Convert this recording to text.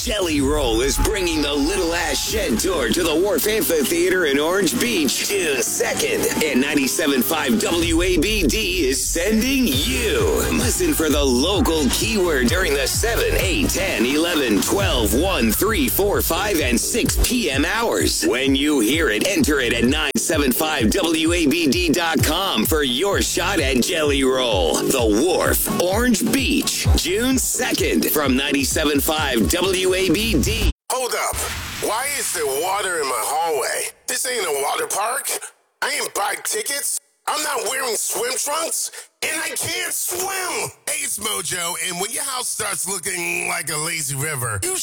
Jelly Roll is bringing the Little Ass Shed Tour to the Wharf Amphitheater in Orange Beach June 2nd. And 97.5 WABD is sending you. Listen for the local keyword during the 7, 8, 10, 11, 12, 1, 3, 4, 5, and 6 p.m. hours. When you hear it, enter it at 975WABD.com for your shot at Jelly Roll. The Wharf, Orange Beach, June 2nd from 97.5 WABD. Hold up. Why is there water in my hallway? This ain't a water park. I ain't buy tickets. I'm not wearing swim trunks, and I can't swim. Hey, it's Mojo, and when your house starts looking like a lazy river, you